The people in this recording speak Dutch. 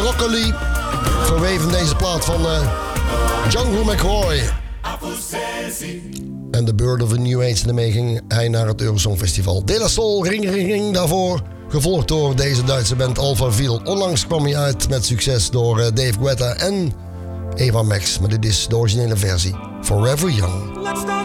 Broccoli. Verweven deze plaat van Jungle McCoy. En The Bird of a New Age. En daarmee ging hij naar het Eurosong Festival. De La Soul, Ring Ring Ring daarvoor. Gevolgd door deze Duitse band Alpha Viel. Onlangs kwam hij uit met succes door Dave Guetta en Eva Max. Maar dit is de originele versie. Forever Young.